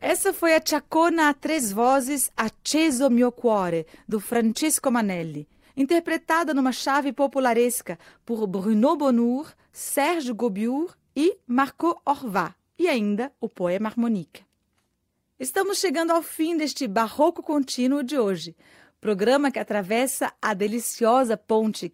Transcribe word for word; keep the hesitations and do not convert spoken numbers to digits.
Essa foi a Chacona a três vozes Acceso mio cuore, do Francesco Manelli, interpretada numa chave popularesca por Bruno Bonheur, Serge Gobiour e Marco Orvat, e ainda o poema Harmonica. Estamos chegando ao fim deste Barroco Contínuo de hoje, programa que atravessa a deliciosa ponte